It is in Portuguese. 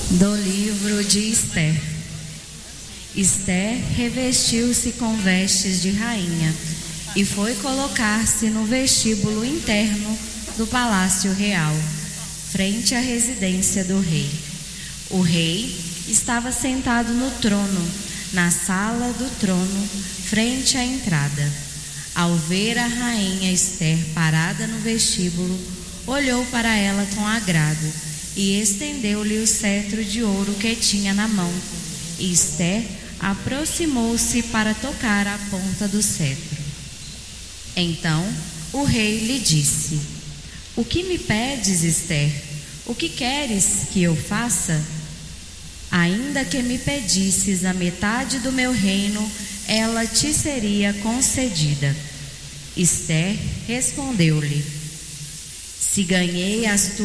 Do livro de Esther. Esther revestiu-se com vestes de rainha e foi colocar-se no vestíbulo interno do palácio real, frente à residência do rei. O rei estava sentado no trono, na sala do trono, frente à entrada. Ao ver a rainha Esther parada no vestíbulo, olhou para ela com agrado e estendeu-lhe o cetro de ouro que tinha na mão. E Esther aproximou-se para tocar a ponta do cetro. Então o rei lhe disse: "O que me pedes, Esther? O que queres que eu faça? Ainda que me pedisses a metade do meu reino, ela te seria concedida." Esther respondeu-lhe: "Se ganhei as tuas